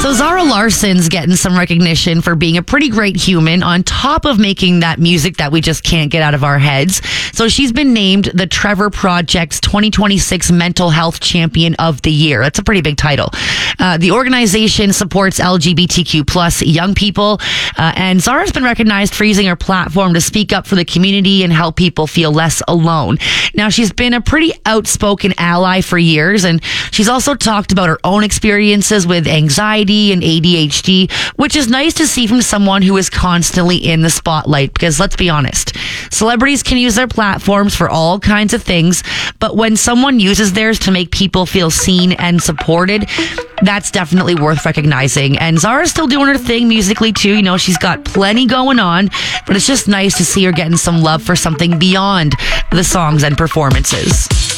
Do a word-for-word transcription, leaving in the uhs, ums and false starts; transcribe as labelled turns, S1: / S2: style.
S1: So Zara Larson's getting some recognition for being a pretty great human on top of making that music that we just can't get out of our heads. So she's been named the Trevor Project's twenty twenty-six Mental Health Champion of the Year. That's a pretty big title. Uh, the organization supports L G B T Q plus young people, uh, and Zara's been recognized for using her platform to speak up for the community and help people feel less alone. Now, she's been a pretty outspoken ally for years, and she's also talked about her own experiences with anxiety and A D H D, which is nice to see from someone who is constantly in the spotlight, because let's be honest, celebrities can use their platforms for all kinds of things, but when someone uses theirs to make people feel seen and supported, that's definitely worth recognizing. And Zara's still doing her thing musically too. You know, she's got plenty going on, but it's just nice to see her getting some love for something beyond the songs and performances.